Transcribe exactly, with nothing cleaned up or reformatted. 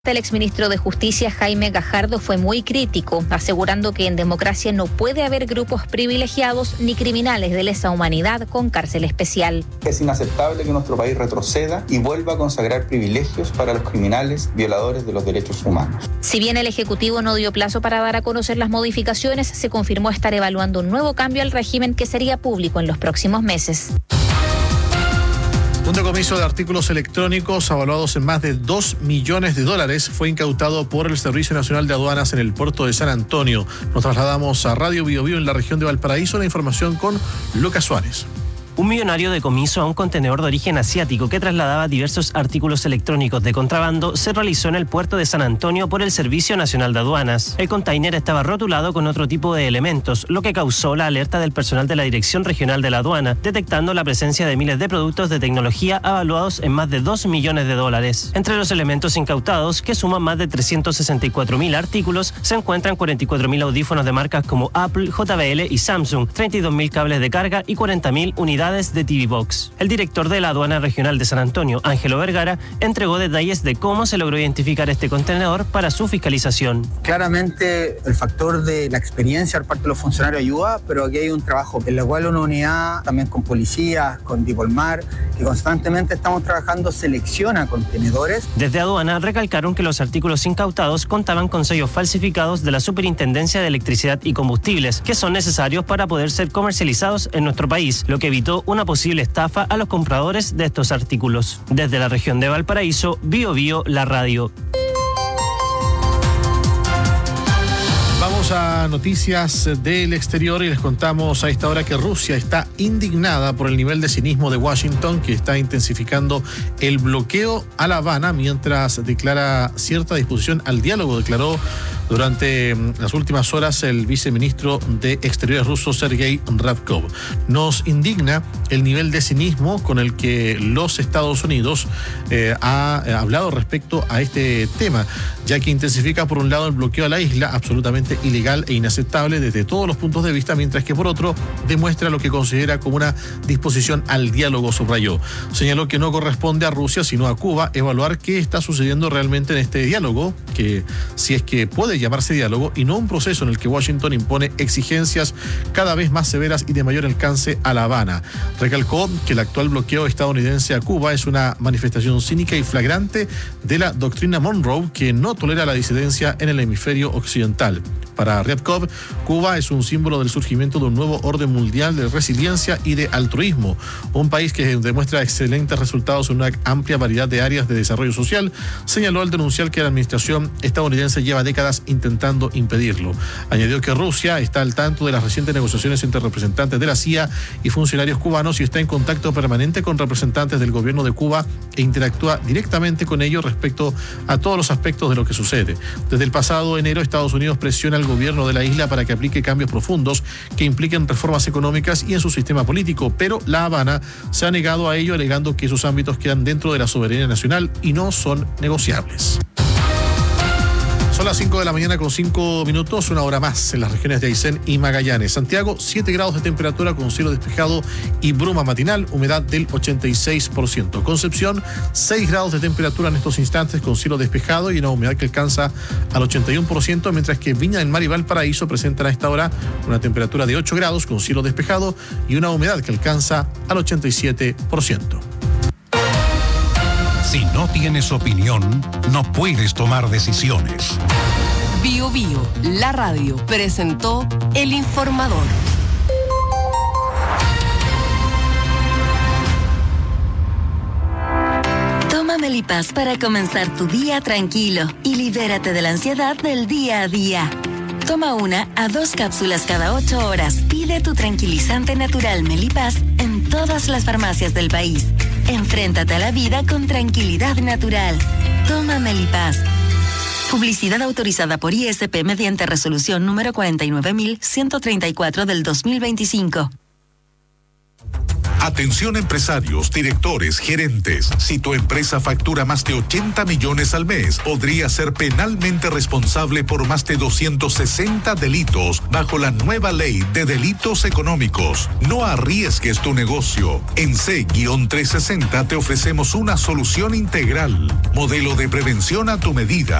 El exministro de Justicia, Jaime Gajardo, fue muy crítico, asegurando que en democracia no puede haber grupos privilegiados ni criminales de lesa humanidad con cárcel especial. Es inaceptable que nuestro país retroceda y vuelva a consagrar privilegios para los criminales violadores de los derechos humanos. Si bien el Ejecutivo no dio plazo para dar a conocer las modificaciones, se confirmó estar evaluando un nuevo cambio al régimen que sería público en los próximos meses. Un decomiso de artículos electrónicos avaluados en más de dos millones de dólares fue incautado por el Servicio Nacional de Aduanas en el puerto de San Antonio. Nos trasladamos a Radio Bio Bio en la región de Valparaíso. La información con Lucas Suárez. Un millonario decomiso a un contenedor de origen asiático que trasladaba diversos artículos electrónicos de contrabando se realizó en el puerto de San Antonio por el Servicio Nacional de Aduanas. El container estaba rotulado con otro tipo de elementos, lo que causó la alerta del personal de la Dirección Regional de la Aduana, detectando la presencia de miles de productos de tecnología avaluados en más de dos millones de dólares. Entre los elementos incautados, que suman más de trescientos sesenta y cuatro mil artículos, se encuentran cuarenta y cuatro mil audífonos de marcas como Apple, J B L y Samsung, treinta y dos mil cables de carga y cuarenta mil unidades de T V Box. El director de la Aduana Regional de San Antonio, Ángelo Vergara, entregó detalles de cómo se logró identificar este contenedor para su fiscalización. Claramente el factor de la experiencia por parte de los funcionarios ayuda, pero aquí hay un trabajo en el cual una unidad, también con policías, con Dipolmar, que constantemente estamos trabajando, selecciona contenedores. Desde Aduana recalcaron que los artículos incautados contaban con sellos falsificados de la Superintendencia de Electricidad y Combustibles, que son necesarios para poder ser comercializados en nuestro país, lo que evitó una posible estafa a los compradores de estos artículos. Desde la región de Valparaíso, Bio Bio, la radio. Vamos a noticias del exterior y les contamos a esta hora que Rusia está indignada por el nivel de cinismo de Washington, que está intensificando el bloqueo a La Habana mientras declara cierta disposición al diálogo, declaró durante las últimas horas el viceministro de Exteriores ruso, Sergei Ryabkov. Nos indigna el nivel de cinismo con el que los Estados Unidos eh, ha hablado respecto a este tema, ya que intensifica por un lado el bloqueo a la isla, absolutamente ilegal e inaceptable desde todos los puntos de vista, mientras que por otro demuestra lo que considera como una disposición al diálogo, subrayó. Señaló que no corresponde a Rusia, sino a Cuba, evaluar qué está sucediendo realmente en este diálogo, que si es que puede llamarse diálogo y no un proceso en el que Washington impone exigencias cada vez más severas y de mayor alcance a La Habana. Recalcó que el actual bloqueo estadounidense a Cuba es una manifestación cínica y flagrante de la doctrina Monroe, que no tolera la disidencia en el hemisferio occidental. Para Ryabkov, Cuba es un símbolo del surgimiento de un nuevo orden mundial de resiliencia y de altruismo, un país que demuestra excelentes resultados en una amplia variedad de áreas de desarrollo social, señaló al denunciar que la administración estadounidense lleva décadas intentando impedirlo. Añadió que Rusia está al tanto de las recientes negociaciones entre representantes de la C I A y funcionarios cubanos y está en contacto permanente con representantes del gobierno de Cuba e interactúa directamente con ellos respecto a todos los aspectos de lo que sucede. Desde el pasado enero, Estados Unidos presiona al gobierno de la isla para que aplique cambios profundos que impliquen reformas económicas y en su sistema político, pero La Habana se ha negado a ello, alegando que esos ámbitos quedan dentro de la soberanía nacional y no son negociables. Son las cinco de la mañana con cinco minutos, una hora más en las regiones de Aysén y Magallanes. Santiago, siete grados de temperatura con cielo despejado y bruma matinal, humedad del ochenta y seis por ciento. Concepción, seis grados de temperatura en estos instantes con cielo despejado y una humedad que alcanza al ochenta y uno por ciento, mientras que Viña del Mar y Valparaíso presentan a esta hora una temperatura de ocho grados con cielo despejado y una humedad que alcanza al ochenta y siete por ciento. Si no tienes opinión, no puedes tomar decisiones. Bio Bio, la radio, presentó El Informador. Toma Melipaz para comenzar tu día tranquilo y libérate de la ansiedad del día a día. Toma una a dos cápsulas cada ocho horas. Pide tu tranquilizante natural Melipaz en todas las farmacias del país. Enfréntate a la vida con tranquilidad natural. Toma Melipaz. Publicidad autorizada por I S P mediante resolución número cuarenta y nueve mil ciento treinta y cuatro del dos mil veinticinco. Atención empresarios, directores, gerentes. Si tu empresa factura más de ochenta millones al mes, podría ser penalmente responsable por más de doscientos sesenta delitos bajo la nueva ley de delitos económicos. No arriesgues tu negocio. En C trescientos sesenta te ofrecemos una solución integral. Modelo de prevención a tu medida.